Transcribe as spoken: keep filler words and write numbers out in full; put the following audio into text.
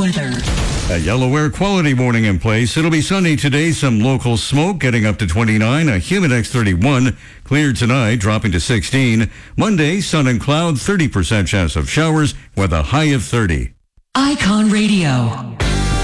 weather. A yellow air quality warning in place. It'll be sunny today, some local smoke getting up to twenty-nine, a Humidex thirty-one. Clear tonight, dropping to sixteen. Monday, sun and cloud, thirty percent chance of showers with a high of thirty. Icon Radio.